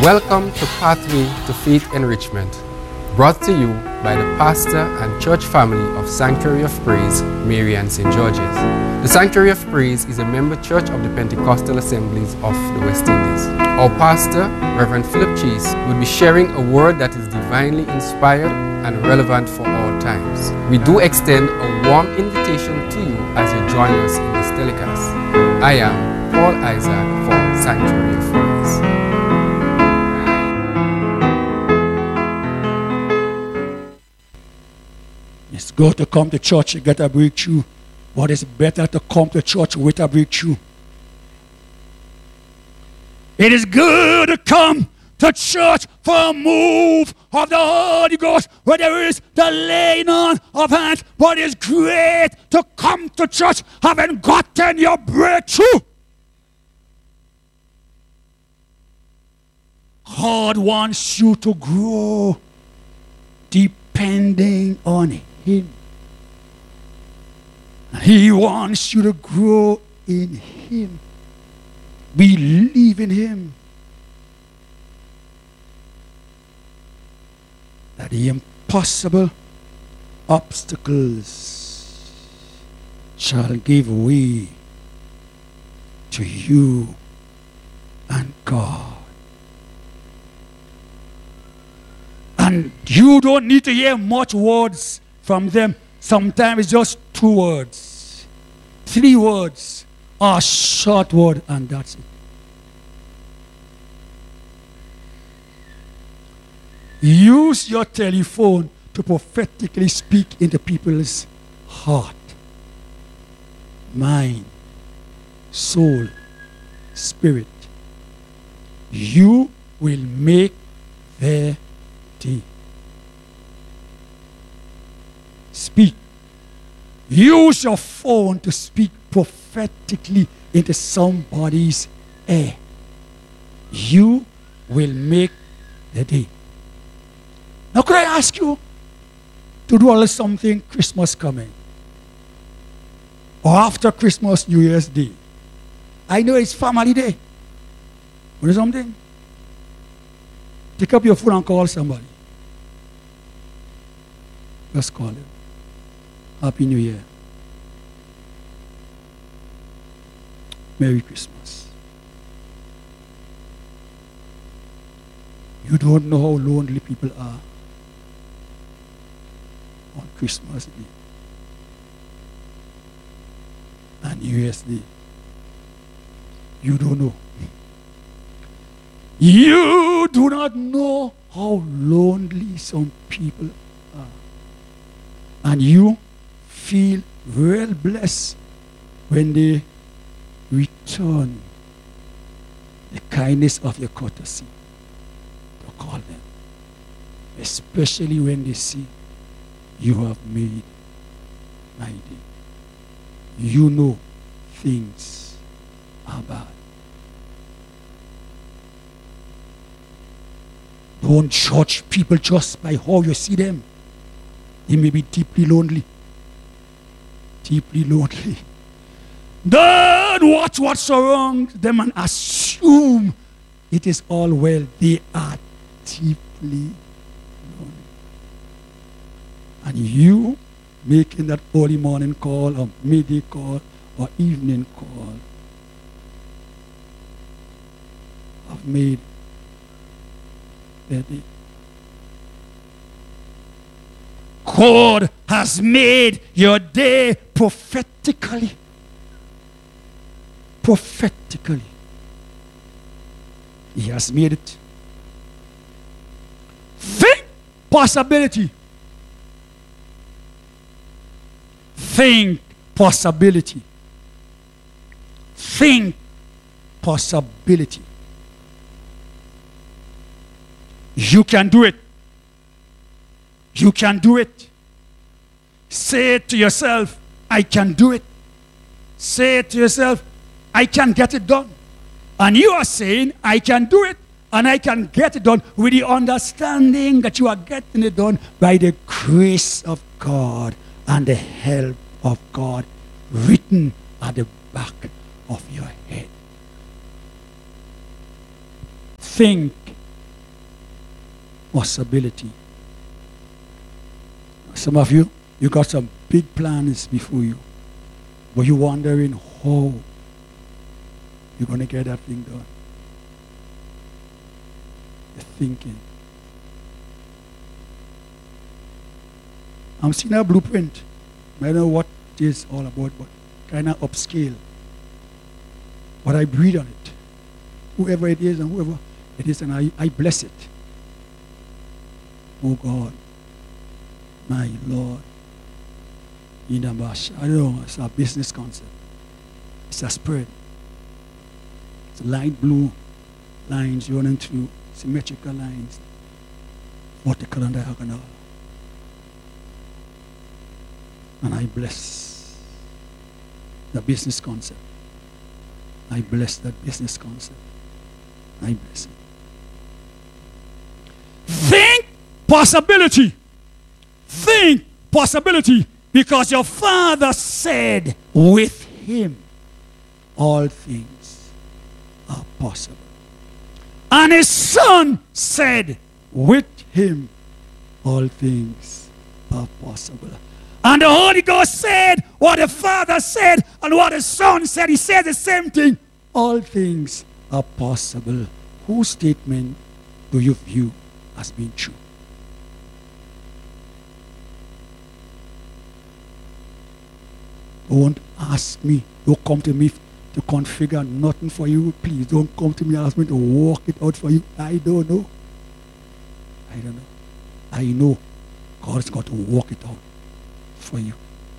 Welcome to Pathway to Faith Enrichment, brought to you by the pastor and church family of Sanctuary of Praise, Marian St. George's. The Sanctuary of Praise is a member church of the Pentecostal Assemblies of the West Indies. Our pastor, Reverend Philip Chase, will be sharing a word that is divinely inspired and relevant for all times. We do extend a warm invitation to you as you join us in this telecast. I am Paul Isaac for Sanctuary of Praise. It's good to come to church to get a breakthrough, but it's better to come to church with a breakthrough. It is good to come to church for a move of the Holy Ghost where there is the laying on of hands, but it's great to come to church having gotten your breakthrough. God wants you to grow depending on Him. He wants you to grow in Him. Believe in Him. That the impossible obstacles shall give way to you and God. And you don't need to hear much words from them. Sometimes it's just 2 words, 3 words, or a short word, and that's it. Use your telephone to prophetically speak into people's heart, mind, soul, spirit. You will make their day. Speak. Use your phone to speak prophetically into somebody's ear. You will make the day. Now, could I ask you to do a little something Christmas coming? Or after Christmas, New Year's Day? I know it's family day. What is something? Take up your phone and call somebody. Just call him. Happy New Year. Merry Christmas. You don't know how lonely people are on Christmas Day and New Year's Day. You don't know. You do not know how lonely some people are. And you feel real blessed when they return the kindness of your courtesy to call them, especially when they see you have made my day. You know things are bad. Don't judge people just by how you see them. They may be deeply lonely. Deeply lonely. Don't watch what surrounds them and assume it is all well. They are deeply lonely. And you making that early morning call or midday call or evening call have made their day. God has made your day prophetically. Prophetically. He has made it. Think possibility. Think possibility. Think possibility. You can do it. You can do it. Say it to yourself, I can do it. Say it to yourself, I can get it done. And you are saying, I can do it, and I can get it done with the understanding that you are getting it done by the grace of God and the help of God written at the back of your head. Think possibility. Some of you, you got some big plans before you, but you're wondering how you're going to get that thing done. You're thinking. I'm seeing a blueprint. I don't know what it is all about, but kind of upscale. But I breathe on it. Whoever it is and whoever it is, and I bless it. Oh God, my Lord. I don't know, it's a business concept. It's a spread. It's light blue lines running through, symmetrical lines, vertical and diagonal. And I bless the business concept. I bless that business concept. I bless it. Think possibility. Think possibility. Because your Father said, with him all things are possible. And his Son said, with him all things are possible. And the Holy Ghost said what the Father said and what the Son said. He said the same thing. All things are possible. Whose statement do you view as being true? Don't ask me. Don't come to me to configure nothing for you. Please don't come to me and ask me to work it out for you. I don't know. I don't know. I know God's got to work it out for you.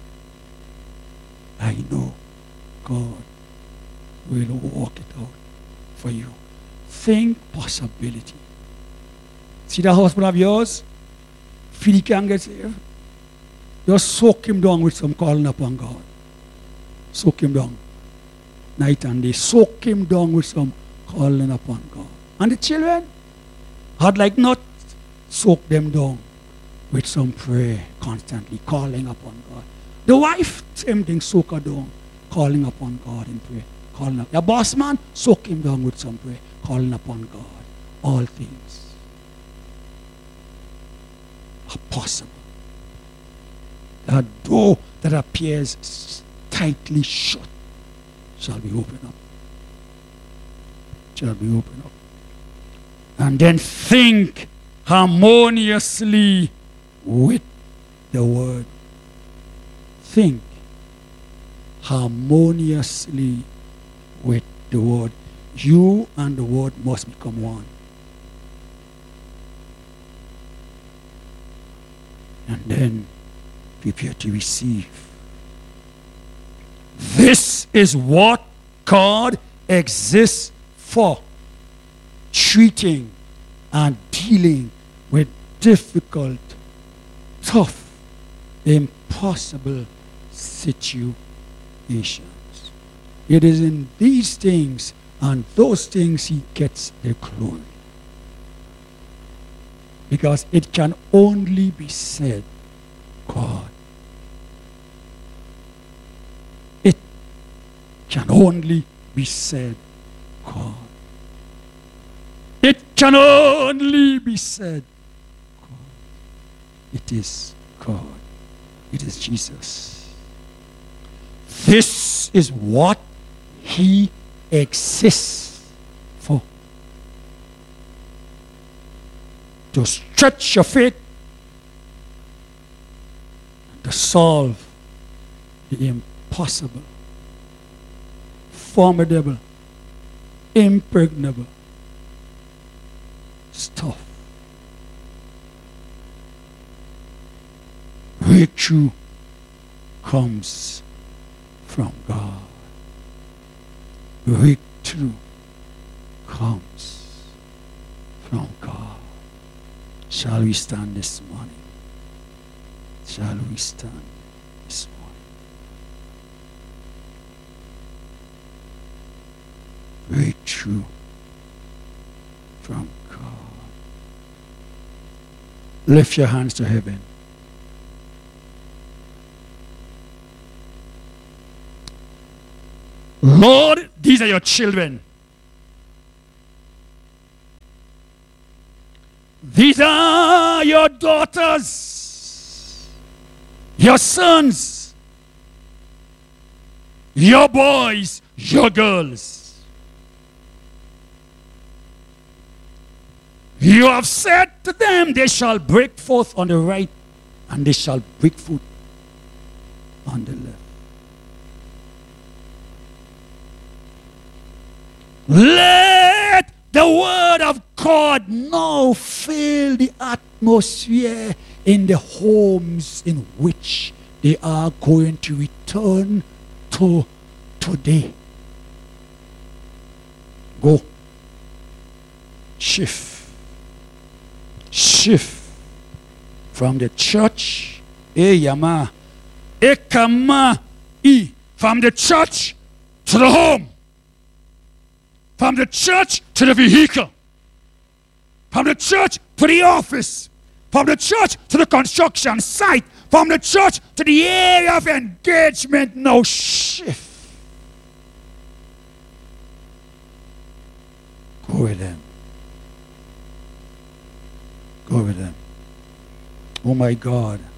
I know God will work it out for you. Think possibility. See the husband of yours? If he can't get saved, just soak him down with some calling upon God. Soak him down. Night and day. Soak him down with some calling upon God. And the children, I'd like not soak them down with some prayer constantly, calling upon God. The wife, same thing, soak her down, calling upon God in prayer. Calling up. Your boss man, soak him down with some prayer, calling upon God. All things are possible. That door that appears tightly shut shall be opened up. Shall be opened up. And then think harmoniously with the word. Think harmoniously with the word. You and the word must become one. And then prepare to receive. This is what God exists for. Treating and dealing with difficult, tough, impossible situations. It is in these things and those things he gets the glory. Because it can only be said, God. It can only be said, God. It can only be said, God. It is God. It is Jesus. This is what he exists for. To stretch your faith, to solve the impossible, formidable, impregnable stuff. Breakthrough comes from God. Breakthrough comes from God. Shall we stand this morning? Shall we stand this morning? Breakthrough from God. Lift your hands to heaven. Lord, these are your children. These are your daughters, your sons, your boys, your girls. You have said to them, they shall break forth on the right, and they shall break forth on the left. Let the word of God now fill the atmosphere in the homes in which they are going to return to today. Go. Shift from the church, from the church to the home, from the church to the vehicle, from the church to the office, from the church to the construction site, from the church to the area of engagement. Now shift. Go with them. Go with them. Oh my God.